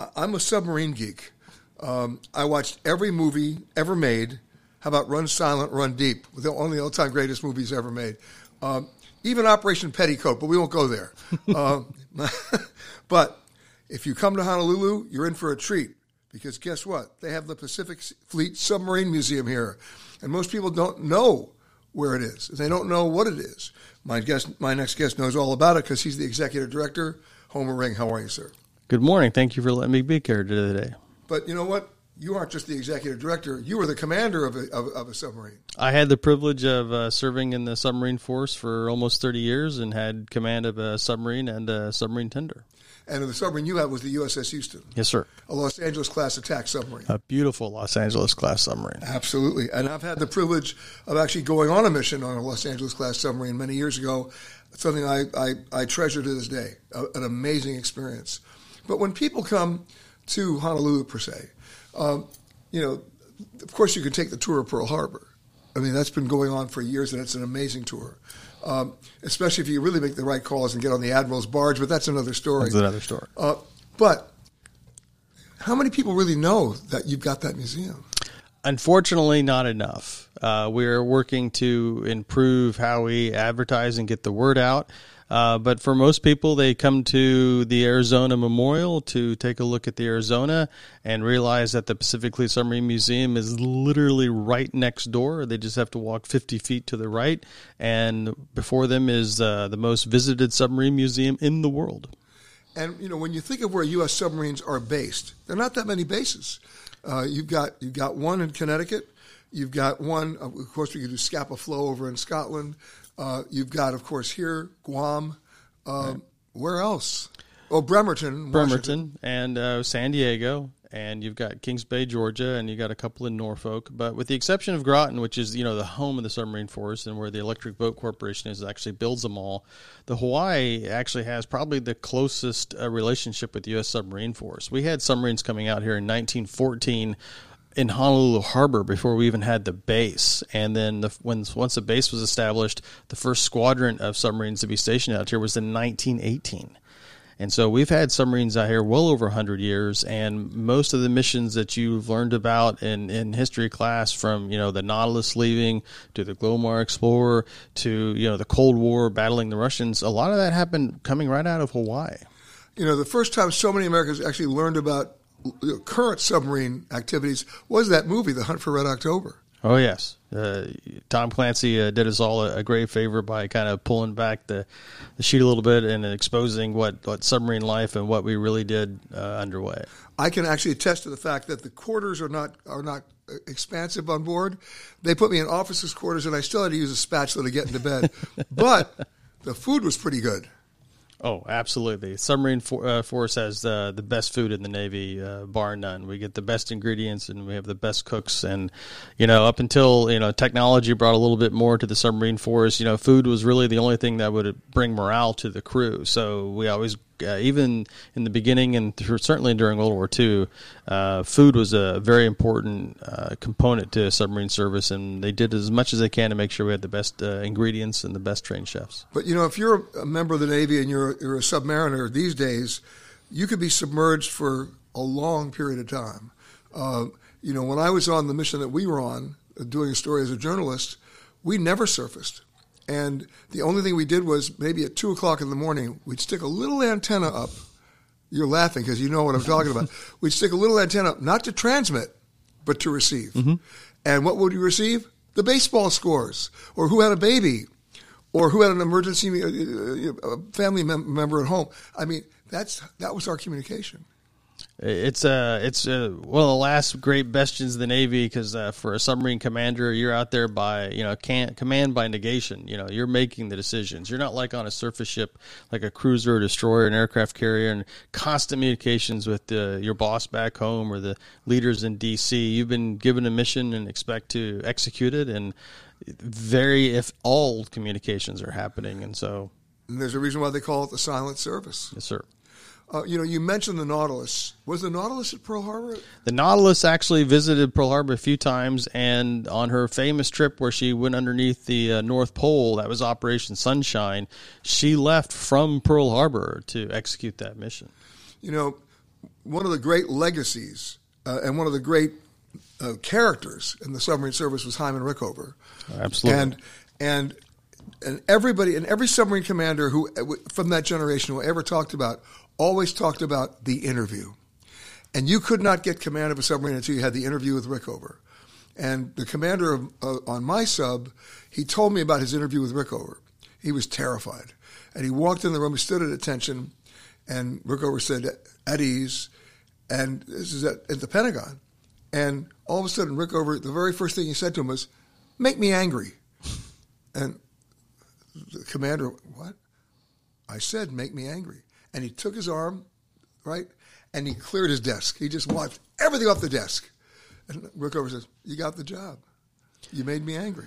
I'm a submarine geek. I watched every movie ever made. How about Run Silent, Run Deep? One of the all-time greatest movies ever made. Even Operation Petticoat, but we won't go there. But if you come to Honolulu, you're in for a treat. Because guess what? They have the Pacific Fleet Submarine Museum here. And most people don't know where it is. They don't know what it is. My next guest knows all about it because he's the executive director. Homer Ring, how are you, sir? Good morning. Thank you for letting me be here today. But you know what? You aren't just the executive director. You were the commander of a submarine. I had the privilege of serving in the submarine force for almost 30 years and had command of a submarine and a submarine tender. And the submarine you had was the USS Houston. Yes, sir. A Los Angeles-class attack submarine. A beautiful Los Angeles-class submarine. Absolutely. And I've had the privilege of actually going on a mission on a Los Angeles-class submarine many years ago, something I treasure to this day, an amazing experience. But when people come to Honolulu, per se, of course you can take the tour of Pearl Harbor. I mean, that's been going on for years, and it's an amazing tour. Especially if you really make the right calls and get on the Admiral's barge, but that's another story. That's another story. But how many people really know that you've got that museum? Unfortunately, not enough. We're working to improve how we advertise and get the word out. But for most people, they come to the Arizona Memorial to take a look at the Arizona and realize that the Pacific Fleet Submarine Museum is literally right next door. They just have to walk 50 feet to the right. And before them is the most visited submarine museum in the world. And, when you think of where U.S. submarines are based, there are not that many bases. You've got one in Connecticut. You've got one, of course, we could do Scapa Flow over in Scotland. You've got, of course, here, Guam. Right. Where else? Oh, Bremerton. Bremerton and San Diego. And you've got Kings Bay, Georgia, and you've got a couple in Norfolk. But with the exception of Groton, which is, the home of the submarine force and where the Electric Boat Corporation is actually builds them all, the Hawaii actually has probably the closest relationship with the U.S. submarine force. We had submarines coming out here in 1914 in Honolulu Harbor before we even had the base. And then once the base was established, the first squadron of submarines to be stationed out here was in 1918. And so we've had submarines out here well over 100 years, and most of the missions that you've learned about in history class, from the Nautilus leaving to the Glomar Explorer to the Cold War battling the Russians, a lot of that happened coming right out of Hawaii. The first time so many Americans actually learned about current submarine activities was that movie, The Hunt for Red October. Oh, yes. Tom Clancy did us all a great favor by kind of pulling back the sheet a little bit and exposing what submarine life and what we really did underway. I can actually attest to the fact that the quarters are not expansive on board. They put me in officers' quarters, and I still had to use a spatula to get into bed. But the food was pretty good. Oh, absolutely. Submarine Force has the best food in the Navy, bar none. We get the best ingredients, and we have the best cooks. And, up until, technology brought a little bit more to the Submarine Force, food was really the only thing that would bring morale to the crew. So we always, even in the beginning and certainly during World War II, food was a very important component to submarine service, and they did as much as they can to make sure we had the best ingredients and the best trained chefs. But, if you're a member of the Navy and you're a submariner these days, you could be submerged for a long period of time. When I was on the mission that we were on, doing a story as a journalist, we never surfaced. And the only thing we did was maybe at 2 o'clock in the morning, we'd stick a little antenna up. You're laughing because you know what I'm talking about. We'd stick a little antenna up, not to transmit, but to receive. Mm-hmm. And what would you receive? The baseball scores, or who had a baby, or who had an emergency family member at home. I mean, that was our communication. It's one of the last great bastions of the Navy, because for a submarine commander, you're out there by command by negation. You're making the decisions. You're not like on a surface ship, like a cruiser, or destroyer, an aircraft carrier, and constant communications with your boss back home or the leaders in D.C. You've been given a mission and expect to execute it, and if all communications are happening, and there's a reason why they call it the silent service. Yes, sir. You mentioned the Nautilus. Was the Nautilus at Pearl Harbor? The Nautilus actually visited Pearl Harbor a few times, and on her famous trip where she went underneath the North Pole, that was Operation Sunshine, she left from Pearl Harbor to execute that mission. one of the great legacies and one of the great characters in the submarine service was Hyman Rickover. Absolutely. And everybody and every submarine commander who from that generation who ever talked about always talked about the interview. And you could not get command of a submarine until you had the interview with Rickover. And the commander on my sub, he told me about his interview with Rickover. He was terrified. And he walked in the room, he stood at attention, and Rickover said, "At ease." And this is at the Pentagon. And all of a sudden, Rickover, the very first thing he said to him was, "Make me angry." And the commander, "What?" I said, "Make me angry." And he took his arm, right, and he cleared his desk. He just wiped everything off the desk. And Rickover says, "You got the job. You made me angry."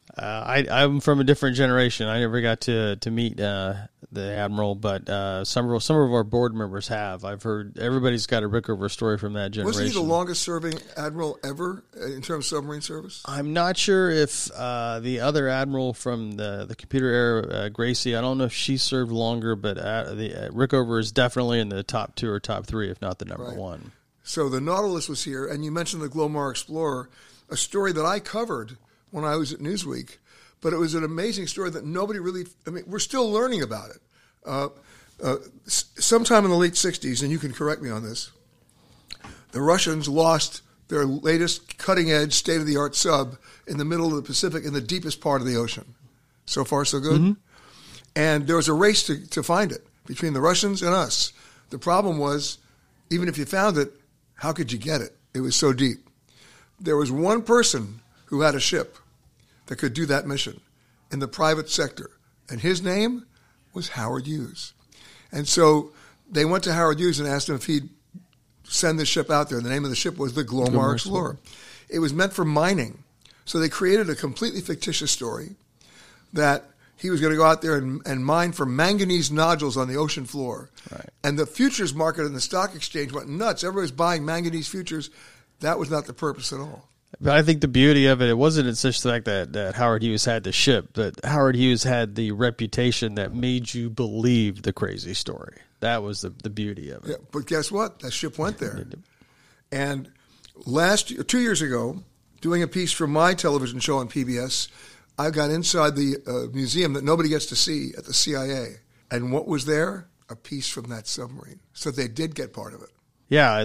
I'm from a different generation. I never got to meet the admiral, but some of our board members have. I've heard everybody's got a Rickover story from that generation. Wasn't he the longest serving admiral ever in terms of submarine service? I'm not sure if the other admiral from the computer era, Gracie, I don't know if she served longer, but Rickover is definitely in the top 2 or top 3, if not the number one. So the Nautilus was here, and you mentioned the Glomar Explorer, a story that I covered when I was at Newsweek, but it was an amazing story that nobody really, we're still learning about it. Sometime in the late 60s, and you can correct me on this, the Russians lost their latest cutting-edge, state-of-the-art sub in the middle of the Pacific in the deepest part of the ocean. So far, so good? Mm-hmm. And there was a race to find it between the Russians and us. The problem was, even if you found it, how could you get it? It was so deep. There was one person who had a ship that could do that mission in the private sector, and his name was Howard Hughes. And so they went to Howard Hughes and asked him if he'd send the ship out there. The name of the ship was the Glomar Explorer. It was meant for mining. So they created a completely fictitious story that he was going to go out there and mine for manganese nodules on the ocean floor. Right. And the futures market and the stock exchange went nuts. Everybody was buying manganese futures. That was not the purpose at all. But I think the beauty of it wasn't such the fact that Howard Hughes had the ship, but Howard Hughes had the reputation that made you believe the crazy story. That was the beauty of it. Yeah, but guess what? That ship went there. And 2 years ago, doing a piece for my television show on PBS, I got inside the museum that nobody gets to see at the CIA. And what was there? A piece from that submarine. So they did get part of it. Yeah,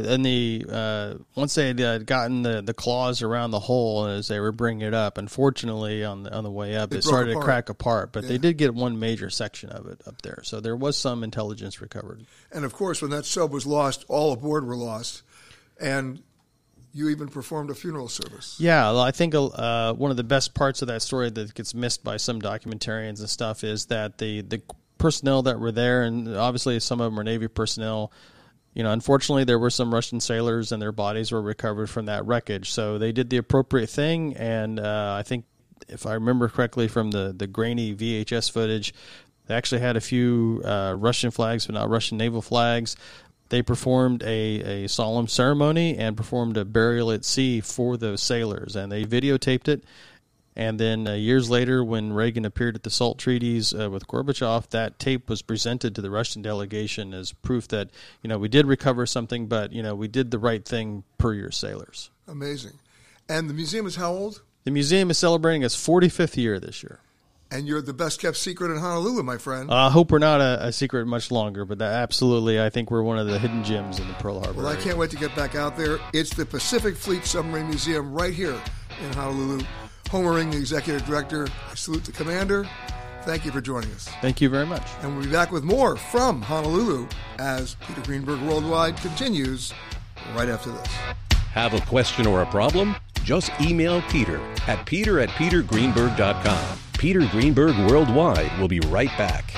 and once they had gotten the claws around the hole as they were bringing it up, unfortunately on the way up, it started to crack apart. But they did get one major section of it up there, so there was some intelligence recovered. And of course, when that sub was lost, all aboard were lost, and you even performed a funeral service. Yeah, well, I think one of the best parts of that story that gets missed by some documentarians and stuff is that the personnel that were there, and obviously some of them were Navy personnel. You know, unfortunately, there were some Russian sailors and their bodies were recovered from that wreckage. So they did the appropriate thing, and I think, if I remember correctly from the grainy VHS footage, they actually had a few Russian flags, but not Russian naval flags. They performed a solemn ceremony and performed a burial at sea for those sailors, and they videotaped it. And then years later, when Reagan appeared at the SALT treaties with Gorbachev, that tape was presented to the Russian delegation as proof that, we did recover something, but, we did the right thing per your sailors. Amazing. And the museum is how old? The museum is celebrating its 45th year this year. And you're the best-kept secret in Honolulu, my friend. I hope we're not a secret much longer, but absolutely, I think we're one of the hidden gems in the Pearl Harbor area. I can't wait to get back out there. It's the Pacific Fleet Submarine Museum right here in Honolulu. Homer Ring, the executive director. I salute the commander. Thank you for joining us. Thank you very much. And we'll be back with more from Honolulu as Peter Greenberg Worldwide continues right after this. Have a question or a problem? Just email Peter at peter@petergreenberg.com. Peter Greenberg Worldwide will be right back.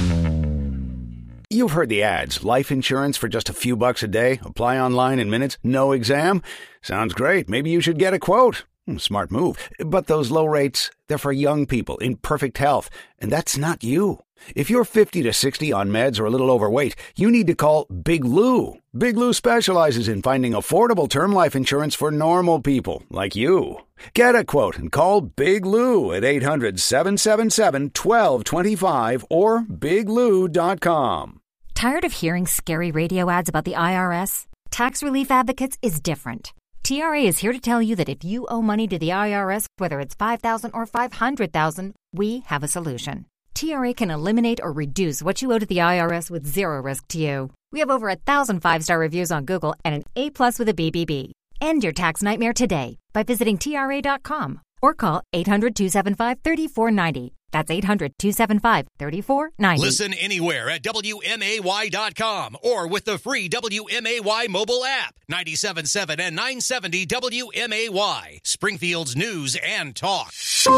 You've heard the ads. Life insurance for just a few bucks a day. Apply online in minutes. No exam. Sounds great. Maybe you should get a quote. Smart move. But those low rates, they're for young people in perfect health. And that's not you. If you're 50 to 60 on meds or a little overweight, you need to call Big Lou. Big Lou specializes in finding affordable term life insurance for normal people like you. Get a quote and call Big Lou at 800-777-1225 or biglou.com. Tired of hearing scary radio ads about the IRS? Tax Relief Advocates is different. TRA is here to tell you that if you owe money to the IRS, whether it's $5,000 or $500,000, we have a solution. TRA can eliminate or reduce what you owe to the IRS with zero risk to you. We have over 1,000 5-star reviews on Google and an A+ with a BBB. End your tax nightmare today by visiting TRA.com or call 800-275-3490. That's 800-275-3490. Listen anywhere at WMAY.com or with the free WMAY mobile app. 97.7 and 970 WMAY. Springfield's news and talk.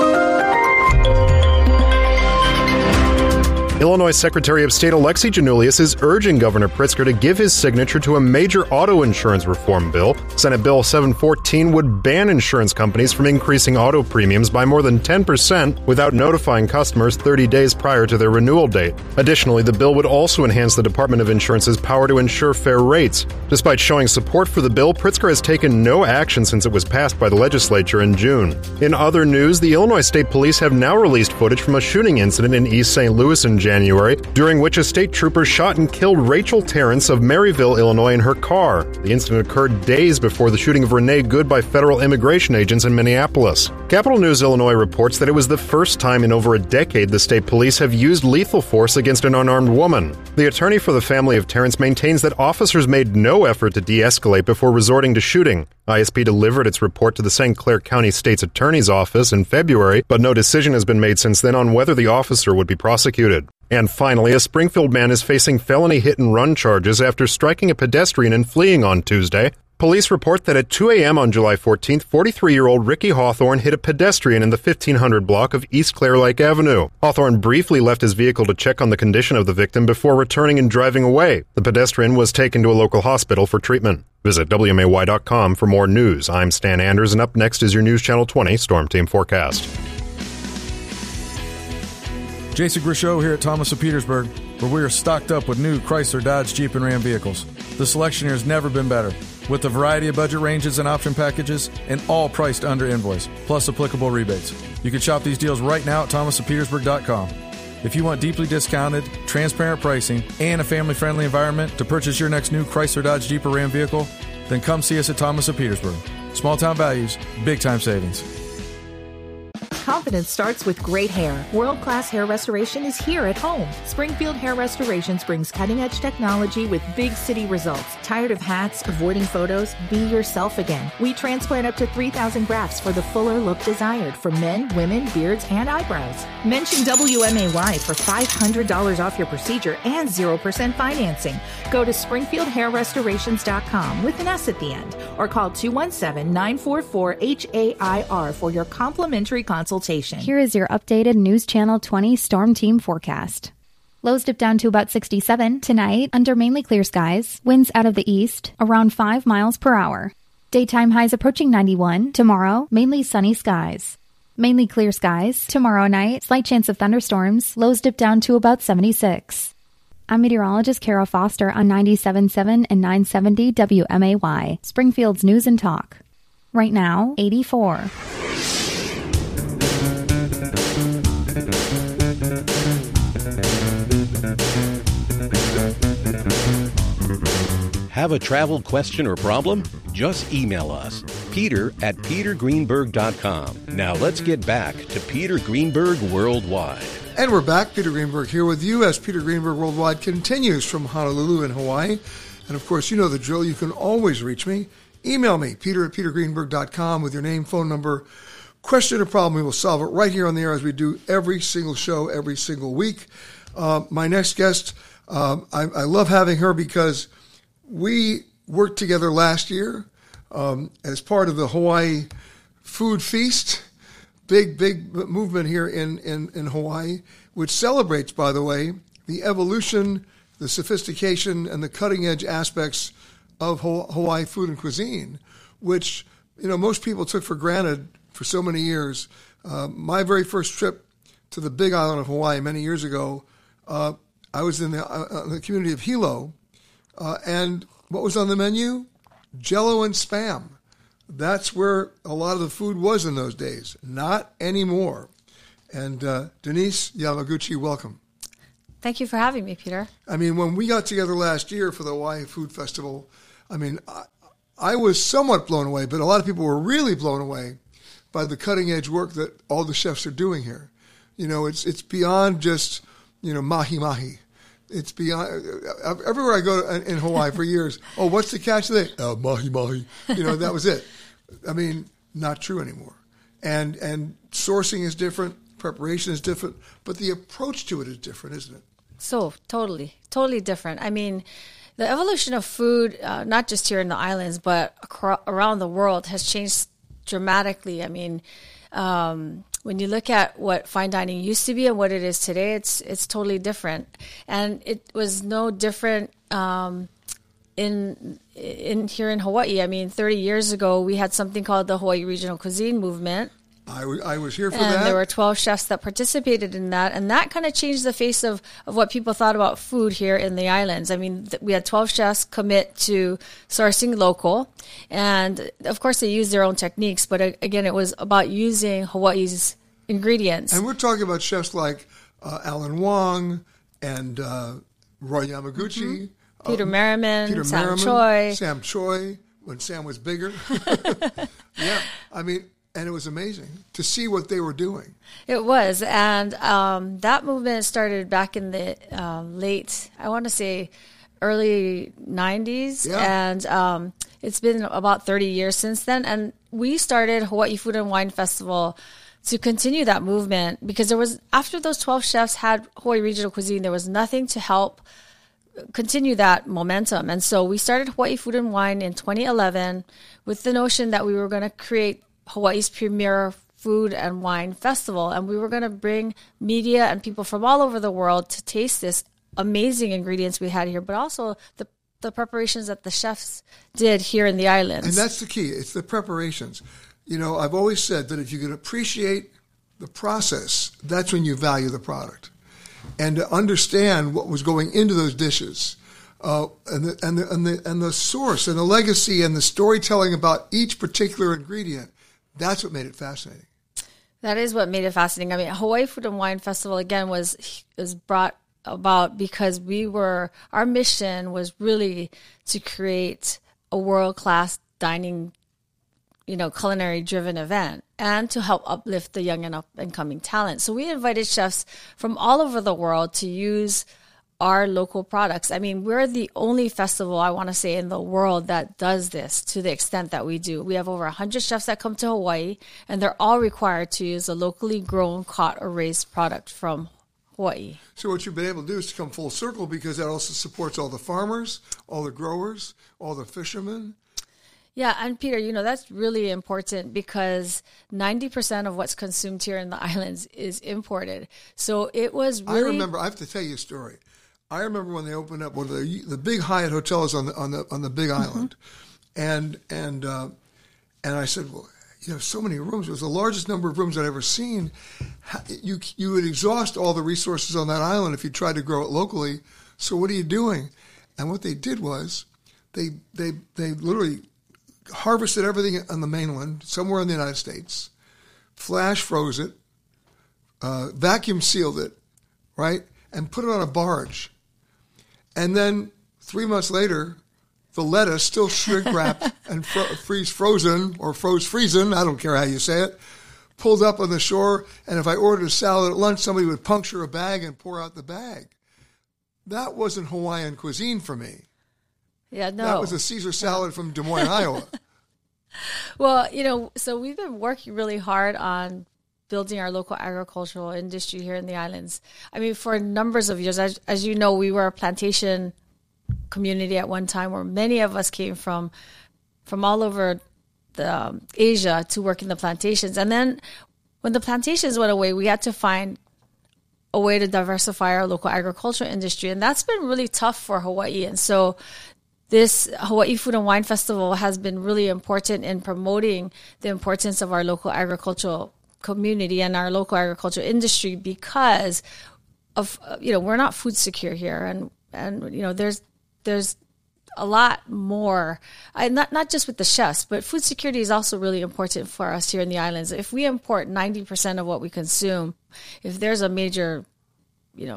Illinois Secretary of State Alexi Giannoulias is urging Governor Pritzker to give his signature to a major auto insurance reform bill. Senate Bill 714 would ban insurance companies from increasing auto premiums by more than 10% without notifying customers 30 days prior to their renewal date. Additionally, the bill would also enhance the Department of Insurance's power to ensure fair rates. Despite showing support for the bill, Pritzker has taken no action since it was passed by the legislature in June. In other news, the Illinois State Police have now released footage from a shooting incident in East St. Louis in January, during which a state trooper shot and killed Rachel Terrence of Maryville, Illinois, in her car. The incident occurred days before the shooting of Renee Good by federal immigration agents in Minneapolis. Capital News Illinois reports that it was the first time in over a decade the state police have used lethal force against an unarmed woman. The attorney for the family of Terrence maintains that officers made no effort to de-escalate before resorting to shooting. ISP delivered its report to the St. Clair County State's Attorney's Office in February, but no decision has been made since then on whether the officer would be prosecuted. And finally, a Springfield man is facing felony hit-and-run charges after striking a pedestrian and fleeing on Tuesday. Police report that at 2 a.m. on July 14th, 43-year-old Ricky Hawthorne hit a pedestrian in the 1500 block of East Clair Lake Avenue. Hawthorne briefly left his vehicle to check on the condition of the victim before returning and driving away. The pedestrian was taken to a local hospital for treatment. Visit WMAY.com for more news. I'm Stan Anders, and up next is your News Channel 20 Storm Team Forecast. Jason Grishow here at Thomas of Petersburg, where we are stocked up with new Chrysler, Dodge, Jeep, and Ram vehicles. The selection here has never been better, with a variety of budget ranges and option packages, and all priced under invoice, plus applicable rebates. You can shop these deals right now at thomasofpetersburg.com. If you want deeply discounted, transparent pricing, and a family-friendly environment to purchase your next new Chrysler, Dodge, Jeep, or Ram vehicle, then come see us at Thomas of Petersburg. Small-town values, big-time savings. Confidence starts with great hair. World-class hair restoration is here at home. Springfield Hair Restorations brings cutting-edge technology with big city results. Tired of hats, avoiding photos? Be yourself again. We transplant up to 3,000 grafts for the fuller look desired for men, women, beards, and eyebrows. Mention WMAY for $500 off your procedure and 0% financing. Go to SpringfieldHairRestorations.com with an S at the end, or call 217-944-HAIR for your complimentary consultation. Here is your updated News Channel 20 Storm Team forecast. Lows dip down to about 67 tonight under mainly clear skies. Winds out of the east around 5 miles per hour. Daytime highs approaching 91. Tomorrow, mainly sunny skies. Mainly clear skies. Tomorrow night, slight chance of thunderstorms. Lows dip down to about 76. I'm meteorologist Kara Foster on 97.7 and 970 WMAY, Springfield's News and Talk. Right now, 84. Have a travel question or problem? Just email us, peter@petergreenberg.com. Now let's get back to Peter Greenberg Worldwide. And we're back. Peter Greenberg here with you as Peter Greenberg Worldwide continues from Honolulu in Hawaii. And of course, you know the drill. You can always reach me. Email me, peter@petergreenberg.com with your name, phone number, question or problem. We will solve it right here on the air as we do every single show, every single week. My next guest, I love having her because we worked together last year as part of the Hawaii Food Feast, big movement here in Hawaii, which celebrates, by the way, the evolution, the sophistication, and the cutting-edge aspects of Hawaii food and cuisine, which most people took for granted for so many years. My very first trip to the Big Island of Hawaii many years ago, I was in the community of Hilo, and what was on the menu? Jell-O and Spam. That's where a lot of the food was in those days. Not anymore. And Denise Yamaguchi, welcome. Thank you for having me, Peter. I mean, when we got together last year for the Hawaii Food Festival, I mean, I was somewhat blown away, but a lot of people were really blown away by the cutting edge work that all the chefs are doing here. You know, it's beyond just, you know, mahi-mahi. It's beyond, everywhere I go in Hawaii for years, oh, what's the catch today? Mahi-mahi. You know, that was it. I mean, not true anymore. And sourcing is different, preparation is different, but the approach to it is different, isn't it? So, totally different. I mean, the evolution of food, not just here in the islands, but around the world has changed dramatically. I mean, when you look at what fine dining used to be and what it is today, it's totally different. And it was no different in here in Hawaii. I mean, 30 years ago, we had something called the Hawaii Regional Cuisine Movement. I was here for and that. And there were 12 chefs that participated in that. And that kind of changed the face of what people thought about food here in the islands. I mean, we had 12 chefs commit to sourcing local. And, of course, they used their own techniques. But, again, it was about using Hawaii's ingredients. And we're talking about chefs like Alan Wong and Roy Yamaguchi. Peter Merriman, Sam Choi, when Sam was bigger. Yeah, I mean... And it was amazing to see what they were doing. It was. And that movement started back in the late, I want to say, early 90s. Yeah. And it's been about 30 years since then. And we started Hawaii Food and Wine Festival to continue that movement because there was, after those 12 chefs had Hawaii Regional Cuisine, there was nothing to help continue that momentum. And so we started Hawaii Food and Wine in 2011 with the notion that we were going to create Hawaii's premier food and wine festival. And we were going to bring media and people from all over the world to taste this amazing ingredients we had here, but also the preparations that the chefs did here in the islands. And that's the key. It's the preparations. You know, I've always said that if you can appreciate the process, that's when you value the product. And to understand what was going into those dishes, and the source and the legacy and the storytelling about each particular ingredient, that's what made it fascinating. That is what made it fascinating. I mean, Hawaii Food and Wine Festival, again, was brought about because our mission was really to create a world-class dining, culinary-driven event and to help uplift the young and up-and-coming talent. So we invited chefs from all over the world to use our local products. I mean, we're the only festival, I want to say, in the world that does this to the extent that we do. We have over 100 chefs that come to Hawaii, and they're all required to use a locally grown, caught, or raised product from Hawaii. So what you've been able to do is to come full circle because that also supports all the farmers, all the growers, all the fishermen. Yeah, and Peter, that's really important because 90% of what's consumed here in the islands is imported. So it was really... I have to tell you a story. I remember when they opened up one of the big Hyatt hotels on the Big Island, and I said, well, you have so many rooms. It was the largest number of rooms I'd ever seen. You would exhaust all the resources on that island if you tried to grow it locally. So what are you doing? And what they did was they literally harvested everything on the mainland, somewhere in the United States, flash froze it, vacuum sealed it, right, and put it on a barge. And then 3 months later, the lettuce, still shrink wrapped and freeze frozen or froze freezing, I don't care how you say it, pulled up on the shore. And if I ordered a salad at lunch, somebody would puncture a bag and pour out the bag. That wasn't Hawaiian cuisine for me. Yeah, no. That was a Caesar salad from Des Moines, Iowa. Well, so we've been working really hard on building our local agricultural industry here in the islands. I mean, for numbers of years, as you know, we were a plantation community at one time where many of us came from all over Asia to work in the plantations. And then when the plantations went away, we had to find a way to diversify our local agricultural industry. And that's been really tough for Hawaii. And so this Hawaii Food and Wine Festival has been really important in promoting the importance of our local agricultural community and our local agricultural industry because of, we're not food secure here. And there's a lot more, not just with the chefs, but food security is also really important for us here in the islands. If we import 90% of what we consume, if there's a major,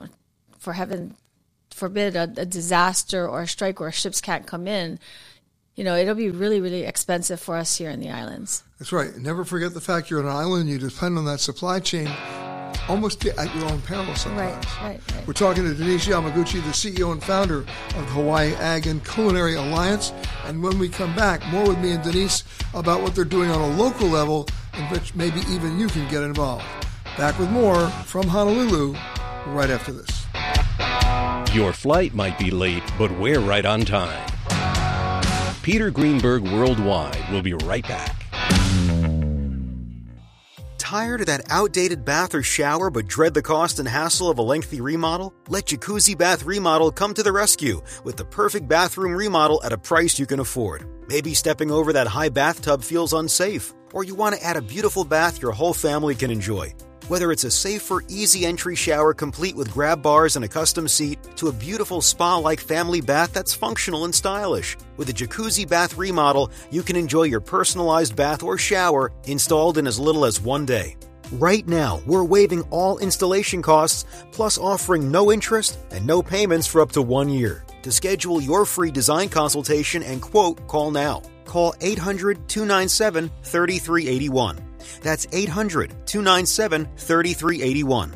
for heaven forbid, a disaster or a strike where ships can't come in, it'll be really, really expensive for us here in the islands. That's right. Never forget the fact you're on an island. You depend on that supply chain almost at your own peril sometimes. Right. We're talking to Denise Yamaguchi, the CEO and founder of the Hawaii Ag and Culinary Alliance. And when we come back, more with me and Denise about what they're doing on a local level in which maybe even you can get involved. Back with more from Honolulu right after this. Your flight might be late, but we're right on time. Peter Greenberg Worldwide will be right back. Tired of that outdated bath or shower but dread the cost and hassle of a lengthy remodel? Let Jacuzzi Bath Remodel come to the rescue with the perfect bathroom remodel at a price you can afford. Maybe stepping over that high bathtub feels unsafe, or you want to add a beautiful bath your whole family can enjoy. Whether it's a safer, easy entry shower complete with grab bars and a custom seat to a beautiful spa-like family bath that's functional and stylish. With a Jacuzzi Bath Remodel, you can enjoy your personalized bath or shower installed in as little as 1 day. Right now, we're waiving all installation costs, plus offering no interest and no payments for up to 1 year. To schedule your free design consultation and quote, call now. Call 800-297-3381. That's 800-297-3381.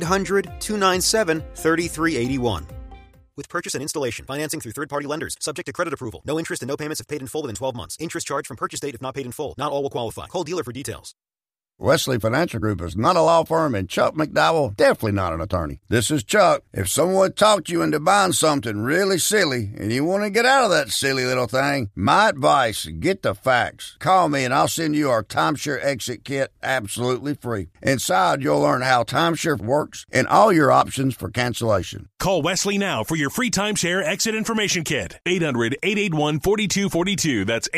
800-297-3381. With purchase and installation, financing through third-party lenders, subject to credit approval. No interest and no payments if paid in full within 12 months. Interest charged from purchase date if not paid in full. Not all will qualify. Call dealer for details. Wesley Financial Group is not a law firm, and Chuck McDowell definitely not an attorney. This is Chuck. If someone talked you into buying something really silly and you want to get out of that silly little thing, my advice, get the facts. Call me and I'll send you our timeshare exit kit absolutely free. Inside, you'll learn how timeshare works and all your options for cancellation. Call Wesley now for your free timeshare exit information kit. 800-881-4242. That's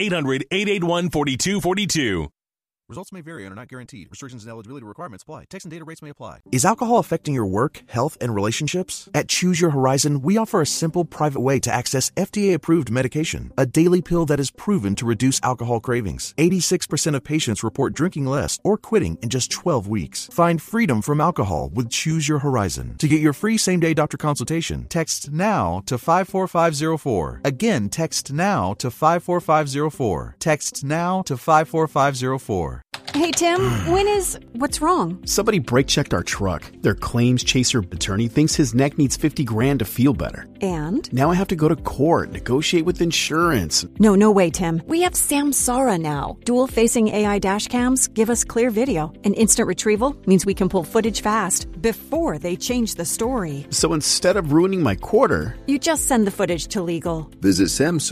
800-881-4242. Results may vary and are not guaranteed. Restrictions and eligibility requirements apply. Text and data rates may apply. Is alcohol affecting your work, health, and relationships? At Choose Your Horizon, we offer a simple, private way to access FDA-approved medication, a daily pill that is proven to reduce alcohol cravings. 86% of patients report drinking less or quitting in just 12 weeks. Find freedom from alcohol with Choose Your Horizon. To get your free same-day doctor consultation, text NOW to 54504. Again, text NOW to 54504. Text NOW to 54504. Hey, Tim, what's wrong? Somebody brake-checked our truck. Their claims chaser attorney thinks his neck needs $50,000 to feel better. And? Now I have to go to court, negotiate with insurance. No way, Tim. We have Samsara now. Dual-facing AI dash cams give us clear video. And instant retrieval means we can pull footage fast before they change the story. So instead of ruining my quarter, you just send the footage to legal. Visit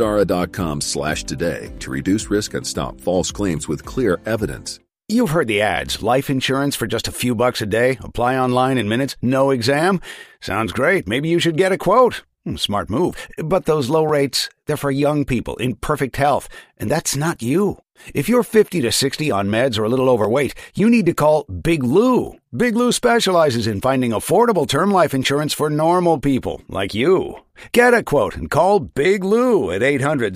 samsara.com/today to reduce risk and stop false claims with clear evidence. You've heard the ads. Life insurance for just a few bucks a day. Apply online in minutes. No exam. Sounds great. Maybe you should get a quote. Smart move. But those low rates, they're for young people in perfect health. And that's not you. If you're 50 to 60 on meds or a little overweight, you need to call Big Lou. Big Lou specializes in finding affordable term life insurance for normal people like you. Get a quote and call Big Lou at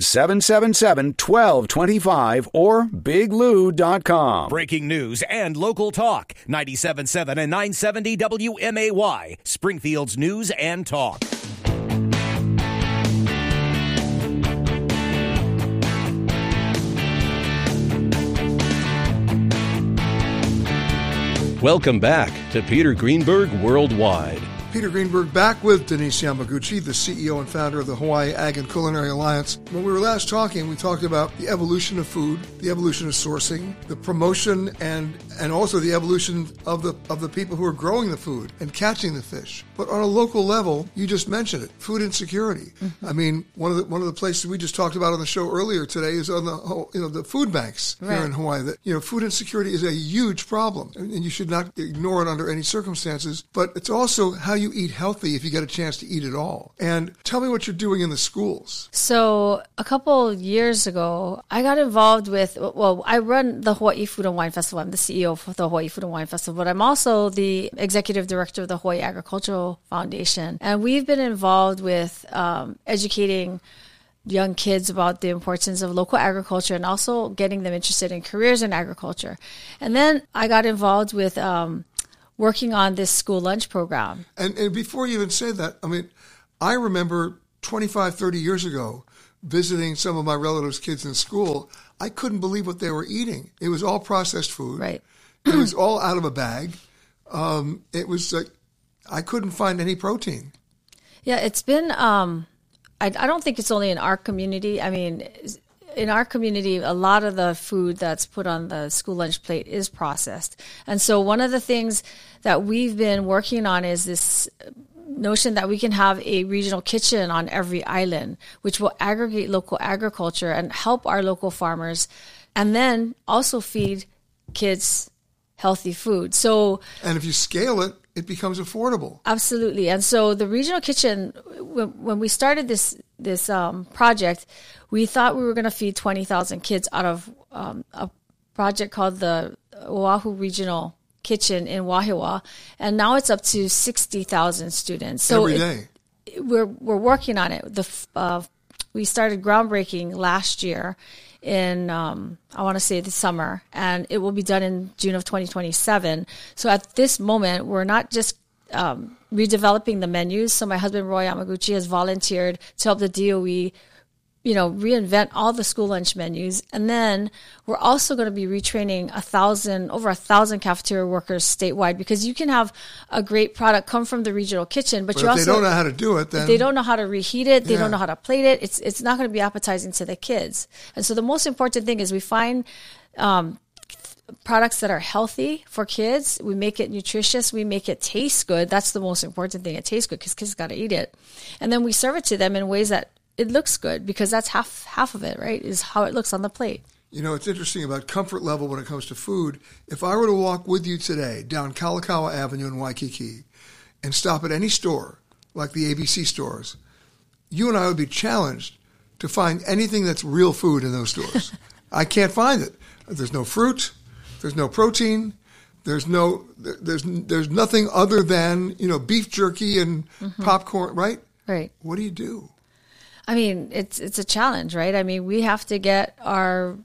800-777-1225 or biglou.com. Breaking news and local talk. 97.7 and 970 WMAY. Springfield's News and Talk. Welcome back to Peter Greenberg Worldwide. Peter Greenberg back with Denise Yamaguchi, the CEO and founder of the Hawaii Ag and Culinary Alliance. When we were last talking, we talked about the evolution of food, the evolution of sourcing, the promotion, and also the evolution of the people who are growing the food and catching the fish. But on a local level, you just mentioned it, food insecurity. Mm-hmm. I mean, one of the places we just talked about on the show earlier today is on the food banks here in Hawaii. That food insecurity is a huge problem, and you should not ignore it under any circumstances. But it's also how you eat healthy if you get a chance to eat at all. And tell me what you're doing in the schools. So a couple years ago, I got involved with, I run the Hawaii Food and Wine Festival. I'm the CEO of the Hawaii Food and Wine Festival, but I'm also the executive director of the Hawaii Agricultural Foundation. And we've been involved with educating young kids about the importance of local agriculture and also getting them interested in careers in agriculture. And then I got involved with working on this school lunch program. And before you even say that, I mean, I remember 25, 30 years ago visiting some of my relatives' kids in school, I couldn't believe what they were eating. It was all processed food. Right. It was all out of a bag. It was like I couldn't find any protein. Yeah, it's been, I don't think it's only in our community. I mean, in our community, a lot of the food that's put on the school lunch plate is processed. And so one of the things that we've been working on is this notion that we can have a regional kitchen on every island, which will aggregate local agriculture and help our local farmers, and then also feed kids healthy food. So, and if you scale it, it becomes affordable. Absolutely. And so the regional kitchen, when we started this project, we thought we were going to feed 20,000 kids out of a project called the Oahu Regional Kitchen in Wahiawa, and now it's up to 60,000 students. So every day. We're working on it. We started groundbreaking last year in, I want to say the summer, and it will be done in June of 2027. So at this moment, we're not just redeveloping the menus. So my husband, Roy Yamaguchi, has volunteered to help the DOE, reinvent all the school lunch menus. And then we're also going to be retraining over 1,000 cafeteria workers statewide, because you can have a great product come from the regional kitchen, but if they don't know how to do it, then if they don't know how to reheat it, they don't know how to plate it, it's not going to be appetizing to the kids. And so the most important thing is we find products that are healthy for kids. We make it nutritious. We make it taste good. That's the most important thing. It tastes good because kids got to eat it. And then we serve it to them in ways that it looks good, because that's half of it, right, is how it looks on the plate. It's interesting about comfort level when it comes to food. If I were to walk with you today down Kalakaua Avenue in Waikiki and stop at any store, like the ABC stores, you and I would be challenged to find anything that's real food in those stores. I can't find it. There's no fruit. There's no protein. There's nothing other than, beef jerky and popcorn, right? Right. What do you do? I mean, it's a challenge, right? I mean, we have to get our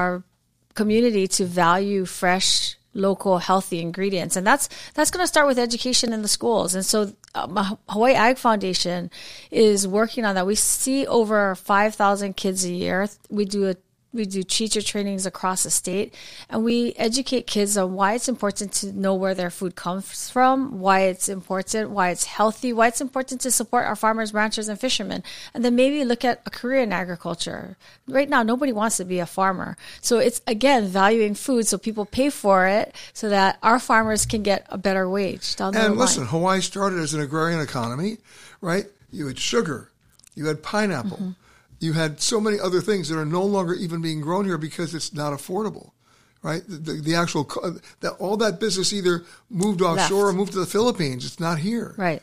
community to value fresh, local, healthy ingredients, and that's going to start with education in the schools. And so, Hawaii Ag Foundation is working on that. We see over 5,000 kids a year. We do teacher trainings across the state, and we educate kids on why it's important to know where their food comes from, why it's important, why it's healthy, why it's important to support our farmers, ranchers, and fishermen, and then maybe look at a career in agriculture. Right now, nobody wants to be a farmer. So it's, again, valuing food so people pay for it so that our farmers can get a better wage down the line. And listen, Hawaii started as an agrarian economy, right? You had sugar, you had pineapple. Mm-hmm. You had so many other things that are no longer even being grown here because it's not affordable, right? The actual, all that business either moved offshore or moved to the Philippines. It's not here. Right.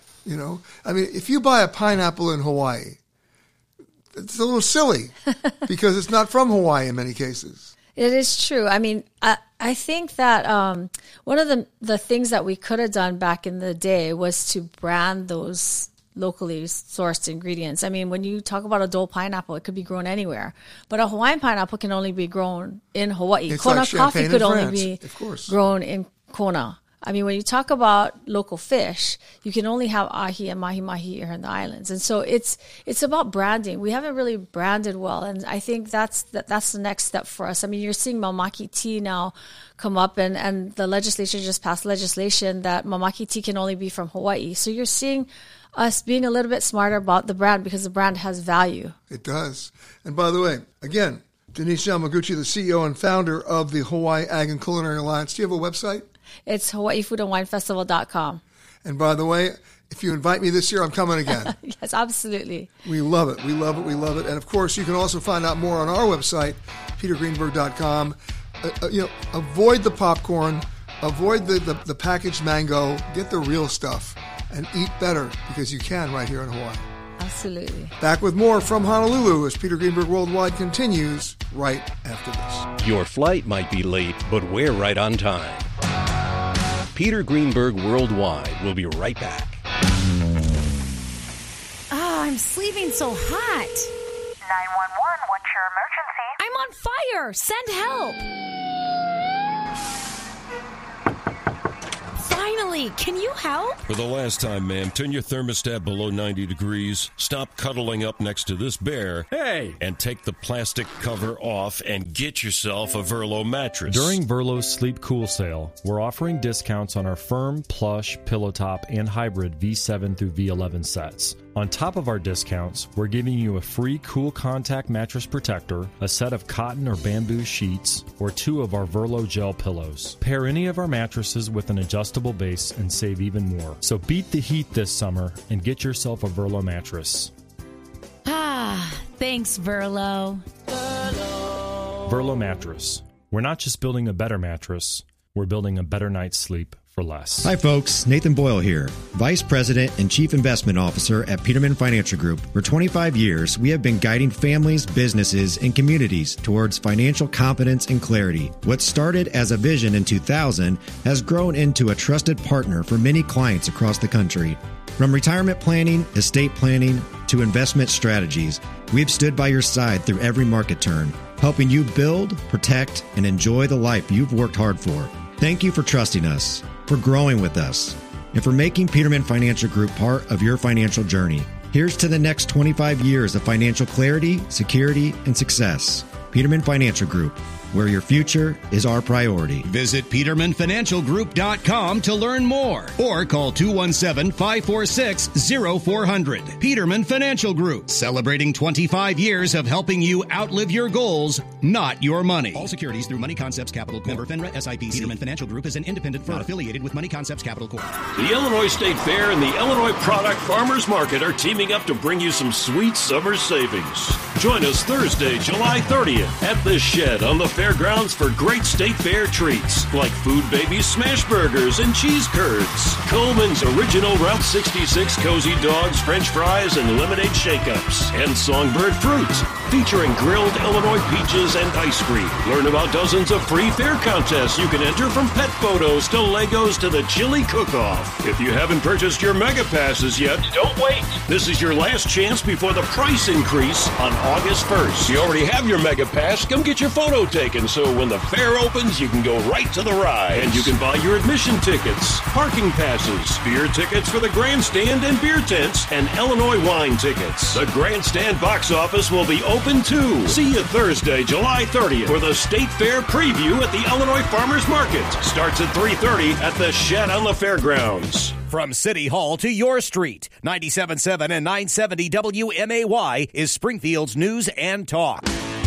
I mean, if you buy a pineapple in Hawaii, it's a little silly because it's not from Hawaii in many cases. It is true. I mean, I think that one of the things that we could have done back in the day was to brand those locally sourced ingredients. I mean, when you talk about a Dole pineapple, it could be grown anywhere, but a Hawaiian pineapple can only be grown in Hawaii. It's Kona like coffee could only France, be grown in Kona. I mean, when you talk about local fish, you can only have ahi and mahi-mahi here in the islands. And so it's about branding. We haven't really branded well, and I think that's the next step for us. I mean, you're seeing mamaki tea now come up, and the legislature just passed legislation that mamaki tea can only be from Hawaii. So you're seeing us being a little bit smarter about the brand because the brand has value. It does. And by the way, again, Denise Yamaguchi, the CEO and founder of the Hawaii Ag and Culinary Alliance. Do you have a website? It's HawaiiFoodAndWineFestival.com. And by the way, if you invite me this year, I'm coming again. Yes, absolutely. We love it. We love it. We love it. And of course, you can also find out more on our website, petergreenberg.com. Avoid the popcorn. Avoid the packaged mango. Get the real stuff. And eat better, because you can right here in Hawaii. Absolutely. Back with more from Honolulu as Peter Greenberg Worldwide continues right after this. Your flight might be late, but we're right on time. Peter Greenberg Worldwide will be right back. I'm sleeping so hot. 911, what's your emergency? I'm on fire. Send help. Finally! Can you help? For the last time, ma'am, turn your thermostat below 90 degrees, stop cuddling up next to this bear, and take the plastic cover off and get yourself a Verlo mattress. During Verlo's Sleep Cool sale, we're offering discounts on our firm, plush, pillow top, and hybrid V7 through V11 sets. On top of our discounts, we're giving you a free Cool Contact mattress protector, a set of cotton or bamboo sheets, or 2 of our Verlo gel pillows. Pair any of our mattresses with an adjustable base and save even more. So beat the heat this summer and get yourself a Verlo mattress. Thanks, Verlo. Verlo mattress. We're not just building a better mattress, we're building a better night's sleep for less. Hi folks, Nathan Boyle here, Vice President and Chief Investment Officer at Peterman Financial Group. For 25 years, we have been guiding families, businesses, and communities towards financial competence and clarity. What started as a vision in 2000 has grown into a trusted partner for many clients across the country. From retirement planning, estate planning, to investment strategies, we've stood by your side through every market turn, helping you build, protect, and enjoy the life you've worked hard for. Thank you for trusting us, for growing with us, and for making Peterman Financial Group part of your financial journey. Here's to the next 25 years of financial clarity, security, and success. Peterman Financial Group, where your future is our priority. Visit PetermanFinancialGroup.com to learn more or call 217-546-0400. Peterman Financial Group, celebrating 25 years of helping you outlive your goals, not your money. All securities through Money Concepts Capital Corp. Member FINRA SIPC. Peterman Financial Group is an independent firm affiliated with Money Concepts Capital Corp. The Illinois State Fair and the Illinois Product Farmers Market are teaming up to bring you some sweet summer savings. Join us Thursday, July 30th at The Shed on the fairgrounds for great state fair treats like Food Baby smash burgers and cheese curds, Coleman's original Route 66 cozy dogs, French fries, and lemonade shake-ups, and Songbird fruit featuring grilled Illinois peaches and ice cream. Learn about dozens of free fair contests you can enter, from pet photos to Legos to the chili cook-off. If you haven't purchased your Mega Passes yet, don't wait. This is your last chance before the price increase on August 1st. If you already have your Mega Pass, come get your photo taken so when the fair opens, you can go right to the ride. And you can buy your admission tickets, parking passes, beer tickets for the grandstand and beer tents, and Illinois wine tickets. The grandstand box office will be open too. See you Thursday, July 30th for the State Fair preview at the Illinois Farmers Market. Starts at 3:30 at the Shed on the Fairgrounds. From City Hall to your street, 97.7 and 970 WMAY is Springfield's News and Talk.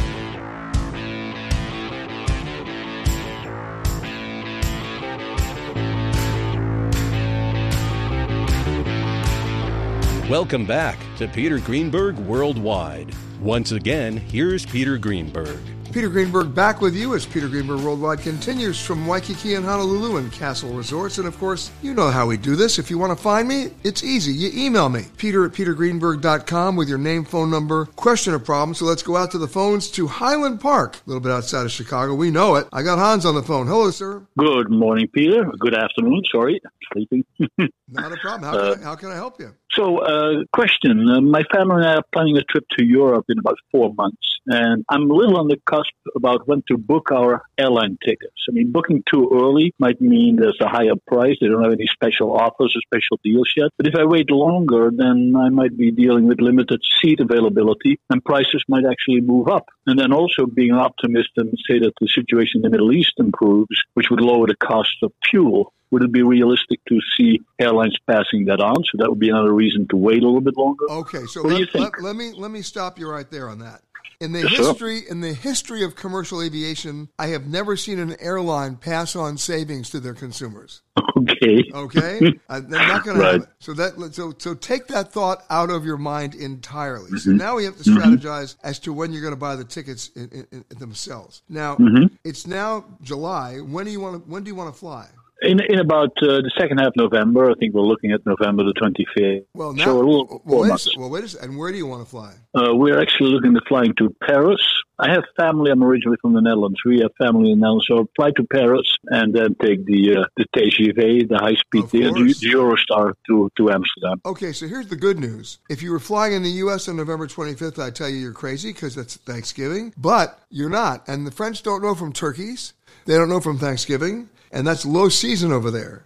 Welcome back to Peter Greenberg Worldwide. Once again, here's Peter Greenberg. Peter Greenberg back with you as Peter Greenberg Worldwide continues from Waikiki and Honolulu and Castle Resorts. And of course, you know how we do this. If you want to find me, it's easy. You email me, peter@petergreenberg.com with your name, phone number, question or problem. So let's go out to the phones to Highland Park, a little bit outside of Chicago. We know it. I got Hans on the phone. Hello, sir. Good morning, Peter. Good afternoon. Sorry, I'm sleeping. Not a problem. How can I help you? So, question. My family and I are planning a trip to Europe in about 4 months, and I'm a little on the cusp about when to book our airline tickets. I mean, booking too early might mean there's a higher price. They don't have any special offers or special deals yet. But if I wait longer, then I might be dealing with limited seat availability, and prices might actually move up. And then also being an optimist and say that the situation in the Middle East improves, which would lower the cost of fuel. Would it be realistic to see airlines passing that on? So that would be another reason to wait a little bit longer. Okay, so what do you think? Let me stop you right there on that. In the history of commercial aviation, I have never seen an airline pass on savings to their consumers. Okay. They're not going to have it. So take that thought out of your mind entirely. So now we have to strategize as to when you're going to buy the tickets in themselves. Now it's now July. When do you want to fly? In about the second half of November. I think we're looking at November the 25th. Well, now, so wait a second. And where do you want to fly? We're actually looking at flying to Paris. I have family. I'm originally from the Netherlands. We have family in the Netherlands. So fly to Paris and then take the TGV, the high-speed, the Eurostar to Amsterdam. Okay, so here's the good news. If you were flying in the U.S. on November 25th, I'd tell you you're crazy because that's Thanksgiving. But you're not. And the French don't know from turkeys. They don't know from Thanksgiving. And that's low season over there.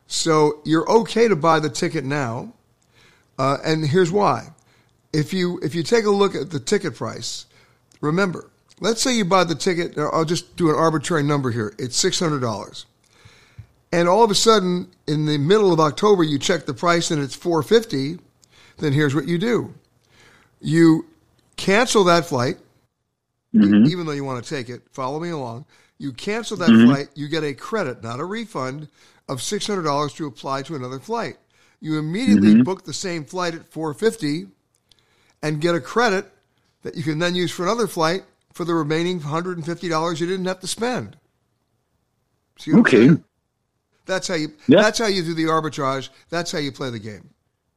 So you're okay to buy the ticket now, and here's why. If you take a look at the ticket price, remember, let's say you buy the ticket, I'll just do an arbitrary number here, it's $600. And all of a sudden, in the middle of October, you check the price and it's $450, then here's what you do. You cancel that flight, even though you want to take it, follow me along. You cancel that flight, you get a credit, not a refund, of $600 to apply to another flight. You immediately book the same flight at $450 and get a credit that you can then use for another flight for the remaining $150 you didn't have to spend. See what I'm saying? That's how you do the arbitrage. That's how you play the game.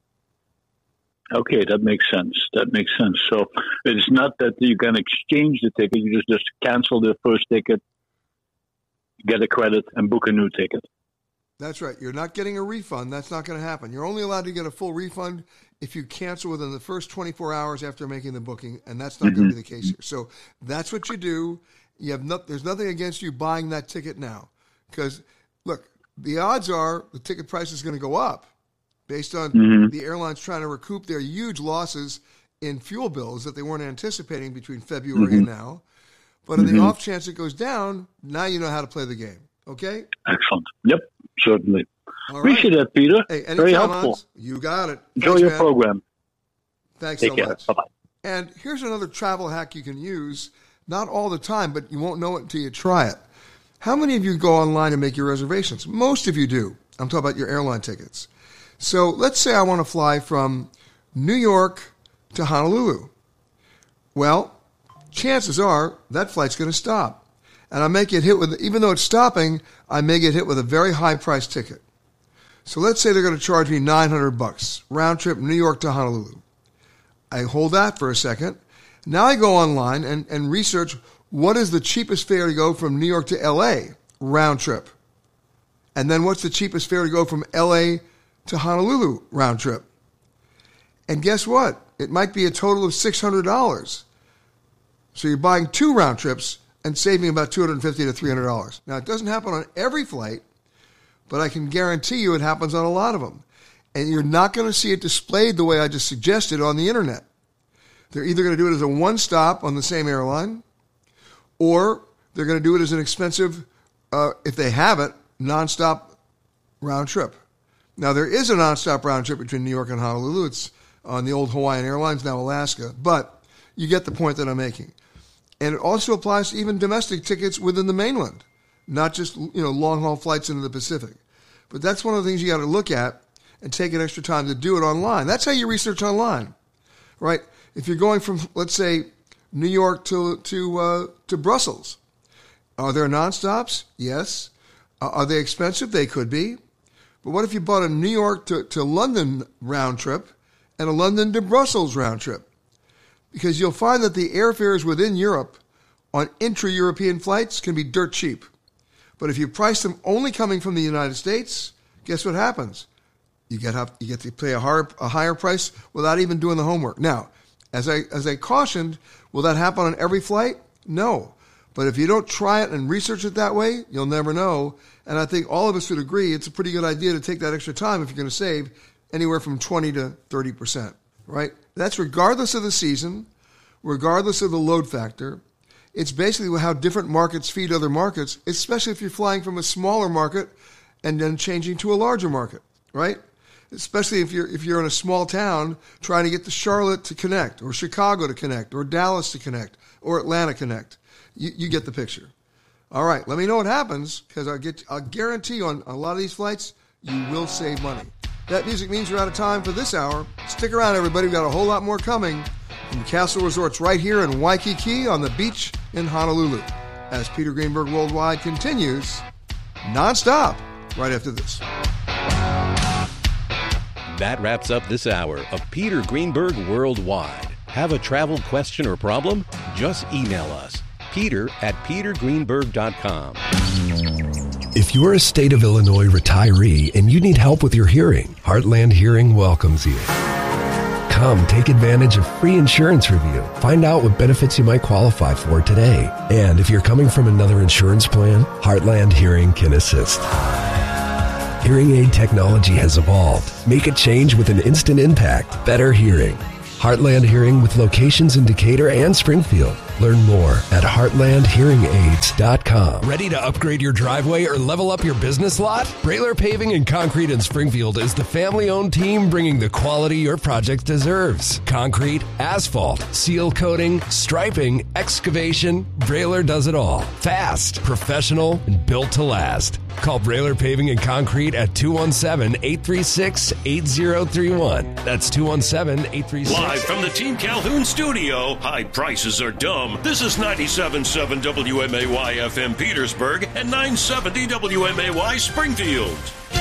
Okay, that makes sense. So it's not that you can exchange the ticket. You just cancel the first ticket, get a credit, and book a new ticket. That's right. You're not getting a refund. That's not going to happen. You're only allowed to get a full refund if you cancel within the first 24 hours after making the booking, and that's not going to be the case here. So that's what you do. There's nothing against you buying that ticket now, because look, the odds are the ticket price is going to go up based on the airlines trying to recoup their huge losses in fuel bills that they weren't anticipating between February and now. But in the off chance it goes down, now you know how to play the game. Okay? Excellent. Yep, certainly. All Appreciate that, Peter. Hey, very helpful. You got it. Enjoy your program. Thanks Take so care. much. Bye-bye. And here's another travel hack you can use, not all the time, but you won't know it until you try it. How many of you go online and make your reservations? Most of you do. I'm talking about your airline tickets. So let's say I want to fly from New York to Honolulu. Well, chances are that flight's going to stop. And I may get hit with, even though it's stopping, I may get hit with a very high price ticket. So let's say they're going to charge me $900, round trip New York to Honolulu. I hold that for a second. Now I go online and research what is the cheapest fare to go from New York to LA, round trip. And then what's the cheapest fare to go from LA to Honolulu, round trip. And guess what? It might be a total of $600. So you're buying 2 round trips and saving about $250 to $300. Now, it doesn't happen on every flight, but I can guarantee you it happens on a lot of them. And you're not going to see it displayed the way I just suggested on the internet. They're either going to do it as a one-stop on the same airline, or they're going to do it as an expensive, if they have it, nonstop round trip. Now, there is a nonstop round trip between New York and Honolulu. It's on the old Hawaiian Airlines, now Alaska. But you get the point that I'm making. And it also applies to even domestic tickets within the mainland, not just long-haul flights into the Pacific. But that's one of the things you got to look at and take an extra time to do it online. That's how you research online, right? If you're going from, let's say, New York to Brussels, are there nonstops? Yes. Are they expensive? They could be. But what if you bought a New York to London round trip and a London to Brussels round trip? Because you'll find that the airfares within Europe on intra-European flights can be dirt cheap. But if you price them only coming from the United States, guess what happens? You get to pay a higher price without even doing the homework. Now, as I cautioned, will that happen on every flight? No. But if you don't try it and research it that way, you'll never know. And I think all of us would agree it's a pretty good idea to take that extra time if you're going to save anywhere from 20 to 30%, right? That's regardless of the season, regardless of the load factor. It's basically how different markets feed other markets, especially if you're flying from a smaller market and then changing to a larger market, right? Especially if you're in a small town trying to get to Charlotte to connect, or Chicago to connect, or Dallas to connect, or Atlanta connect. You get the picture. All right, let me know what happens, because I'll guarantee on a lot of these flights, you will save money. That music means we're out of time for this hour. Stick around, everybody. We've got a whole lot more coming from Castle Resorts right here in Waikiki on the beach in Honolulu, as Peter Greenberg Worldwide continues nonstop right after this. That wraps up this hour of Peter Greenberg Worldwide. Have a travel question or problem? Just email us, peter@petergreenberg.com. If you're a state of Illinois retiree and you need help with your hearing, Heartland Hearing welcomes you. Come take advantage of free insurance review. Find out what benefits you might qualify for today. And if you're coming from another insurance plan, Heartland Hearing can assist. Hearing aid technology has evolved. Make a change with an instant impact. Better hearing. Heartland Hearing with locations in Decatur and Springfield. Learn more at heartlandhearingaids.com. Ready to upgrade your driveway or level up your business lot? Brailer Paving and Concrete in Springfield is the family-owned team bringing the quality your project deserves. Concrete, asphalt, seal coating, striping, excavation. Brailer does it all. Fast, professional, and built to last. Call Brailer Paving and Concrete at 217-836-8031. That's 217-836. Live from the Team Calhoun studio, high prices are dumb. This is 97.7 WMAY FM Petersburg and 970 WMAY Springfield.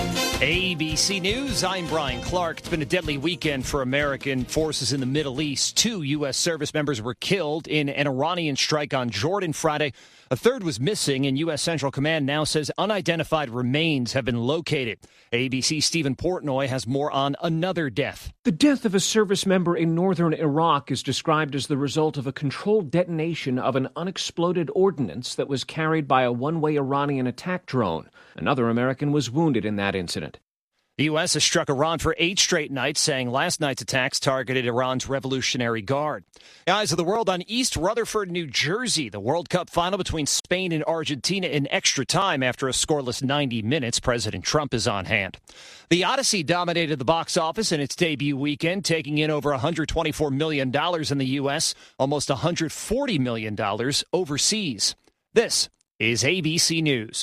ABC News, I'm Brian Clark. It's been a deadly weekend for American forces in the Middle East. 2 U.S. service members were killed in an Iranian strike on Jordan Friday. A third was missing, and U.S. Central Command now says unidentified remains have been located. ABC's Stephen Portnoy has more on another death. The death of a service member in northern Iraq is described as the result of a controlled detonation of an unexploded ordnance that was carried by a one-way Iranian attack drone. Another American was wounded in that incident. The U.S. has struck Iran for 8 straight nights, saying last night's attacks targeted Iran's Revolutionary Guard. The eyes of the world on East Rutherford, New Jersey. The World Cup final between Spain and Argentina in extra time after a scoreless 90 minutes. President Trump is on hand. The Odyssey dominated the box office in its debut weekend, taking in over $124 million in the U.S., almost $140 million overseas. This is ABC News.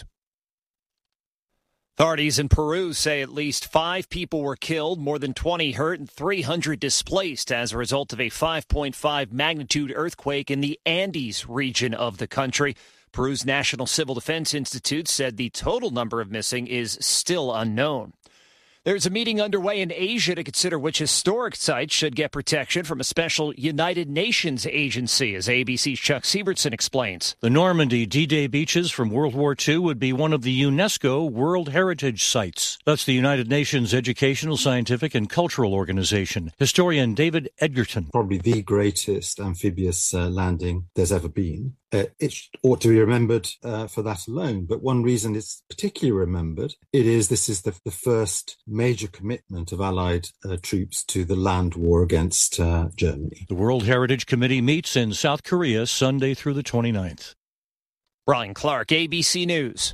Authorities in Peru say at least 5 people were killed, more than 20 hurt, and 300 displaced as a result of a 5.5 magnitude earthquake in the Andes region of the country. Peru's National Civil Defense Institute said the total number of missing is still unknown. There's a meeting underway in Asia to consider which historic sites should get protection from a special United Nations agency, as ABC's Chuck Sievertson explains. The Normandy D-Day beaches from World War II would be one of the UNESCO World Heritage Sites. That's the United Nations Educational, Scientific, and Cultural Organization. Historian David Edgerton. Probably the greatest amphibious landing there's ever been. It ought to be remembered for that alone. But one reason it's particularly remembered, this is the first major commitment of Allied troops to the land war against Germany. The World Heritage Committee meets in South Korea Sunday through the 29th. Brian Clark, ABC News.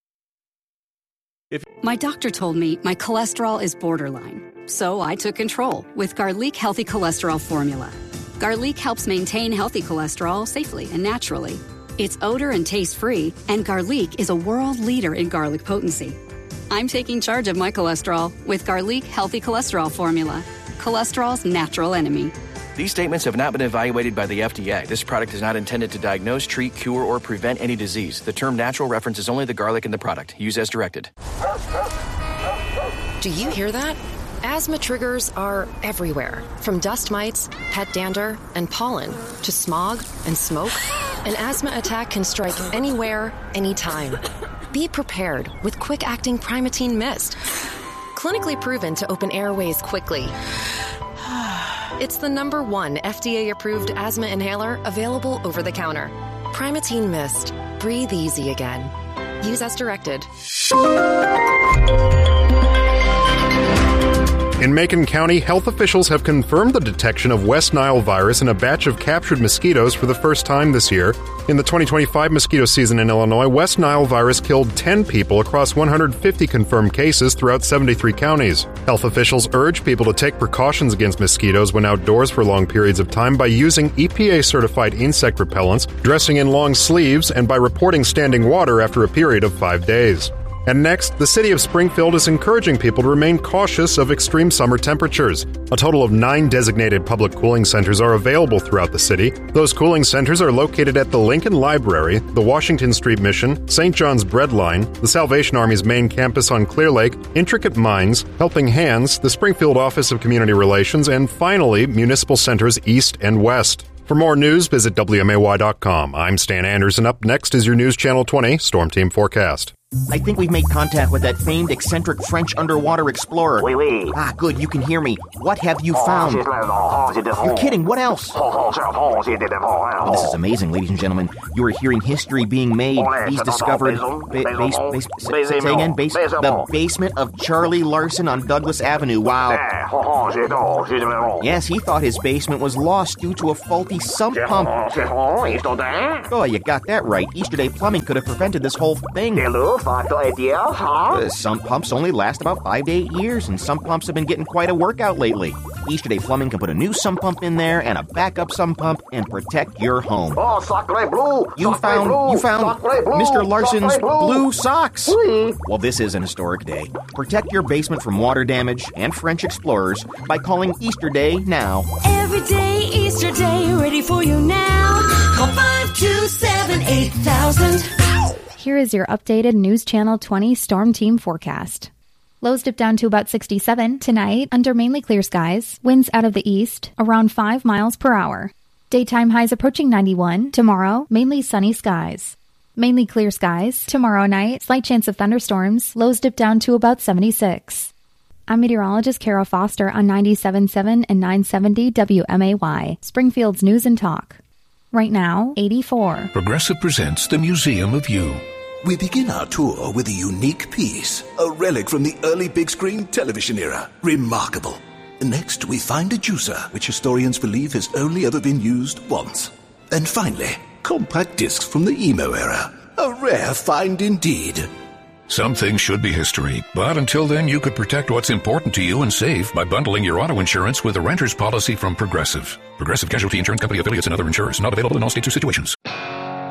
My doctor told me my cholesterol is borderline, so I took control with Garlic Healthy Cholesterol Formula. Garlic helps maintain healthy cholesterol safely and naturally. It's odor and taste-free, and Garlic is a world leader in garlic potency. I'm taking charge of my cholesterol with Garlic Healthy Cholesterol Formula, cholesterol's natural enemy. These statements have not been evaluated by the FDA. This product is not intended to diagnose, treat, cure, or prevent any disease. The term natural references only the garlic in the product. Use as directed. Do you hear that? Asthma triggers are everywhere, from dust mites, pet dander, and pollen, to smog and smoke. An asthma attack can strike anywhere, anytime. Be prepared with quick-acting Primatene Mist. Clinically proven to open airways quickly. It's the #1 FDA-approved asthma inhaler available over the counter. Primatene Mist. Breathe easy again. Use as directed. In Macon County, health officials have confirmed the detection of West Nile virus in a batch of captured mosquitoes for the first time this year. In the 2025 mosquito season in Illinois, West Nile virus killed 10 people across 150 confirmed cases throughout 73 counties. Health officials urge people to take precautions against mosquitoes when outdoors for long periods of time by using EPA-certified insect repellents, dressing in long sleeves, and by reporting standing water after a period of 5 days. And next, the city of Springfield is encouraging people to remain cautious of extreme summer temperatures. A total of 9 designated public cooling centers are available throughout the city. Those cooling centers are located at the Lincoln Library, the Washington Street Mission, St. John's Bread Line, the Salvation Army's main campus on Clear Lake, Intricate Minds, Helping Hands, the Springfield Office of Community Relations, and finally, municipal centers east and west. For more news, visit WMAY.com. I'm Stan Anderson. Up next is your News Channel 20 Storm Team Forecast. I think we've made contact with that famed eccentric French underwater explorer. Oui, oui. Ah, good, you can hear me. What have you found? You're kidding, what else? Oh, this is amazing, ladies and gentlemen. You are hearing history being made. He's discovered... Say again, the basement of Charlie Larson on Douglas Avenue. Wow. Yes, he thought his basement was lost due to a faulty sump pump. Oh, you got that right. Easterday Plumbing could have prevented this whole thing. Sump pumps only last about 5 to 8 years, and sump pumps have been getting quite a workout lately. Easterday Plumbing can put a new sump pump in there and a backup sump pump and protect your home. You found Mr. Larson's blue socks. Well, this is an historic day. Protect your basement from water damage and French explorers by calling Easterday now. Every day, Easter Day, ready for you now. Call 527-8000. Here is your updated News Channel 20 Storm Team forecast. Lows dip down to about 67 tonight under mainly clear skies. Winds out of the east around 5 miles per hour. Daytime highs approaching 91. Tomorrow, mainly sunny skies. Mainly clear skies. Tomorrow night, slight chance of thunderstorms. Lows dip down to about 76. I'm meteorologist Kara Foster on 97.7 and 970 WMAY, Springfield's News and Talk. Right now, 84. Progressive presents the Museum of You. We begin our tour with a unique piece, a relic from the early big screen television era. Remarkable. Next, we find a juicer, which historians believe has only ever been used once. And finally, compact discs from the emo era. A rare find indeed. Some things should be history, but until then you could protect what's important to you and save by bundling your auto insurance with a renter's policy from Progressive. Progressive Casualty Insurance Company affiliates and other insurers not available in all states or situations.